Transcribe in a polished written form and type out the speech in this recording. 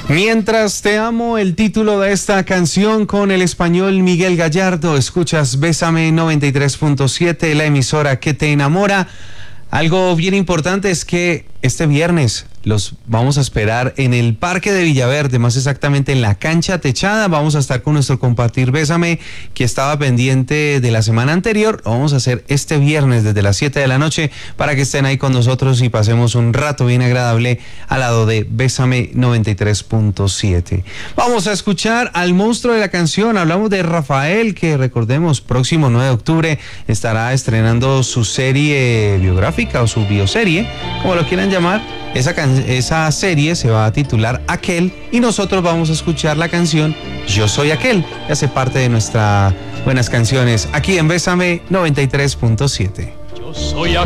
Mientras te amo, el título de esta canción con el español Miguel Gallardo. Escuchas Bésame 93.7, la emisora que te enamora. Algo bien importante es que este viernes los vamos a esperar en el Parque de Villaverde, más exactamente en la cancha techada. Vamos a estar con nuestro Compartir Bésame, que estaba pendiente de la semana anterior. Lo vamos a hacer este viernes desde las 7 de la noche para que estén ahí con nosotros y pasemos un rato bien agradable al lado de Bésame 93.7. Vamos a escuchar al monstruo de la canción. Hablamos de Rafael, que recordemos, próximo 9 de octubre estará estrenando su serie biográfica o su bioserie, como lo quieran llamar. Esa serie se va a titular Aquel y nosotros vamos a escuchar la canción Yo Soy Aquel, que hace parte de nuestras buenas canciones aquí en Bésame 93.7. Yo soy aquel